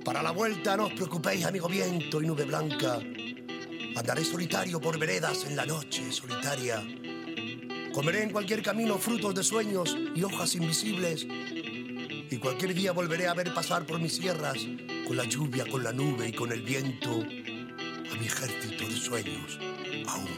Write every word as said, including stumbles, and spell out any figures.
Para la vuelta no os preocupéis, amigo viento y nube blanca. Andaré solitario por veredas en la noche solitaria. Comeré en cualquier camino frutos de sueños y hojas invisibles. Y cualquier día volveré a ver pasar por mis sierras, con la lluvia, con la nube y con el viento, a mi ejército de sueños aún.